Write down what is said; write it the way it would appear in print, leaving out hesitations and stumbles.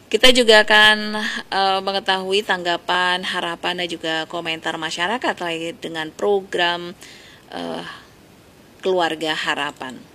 Kita juga akan mengetahui tanggapan, harapan, dan juga komentar masyarakat terkait dengan program Keluarga Harapan.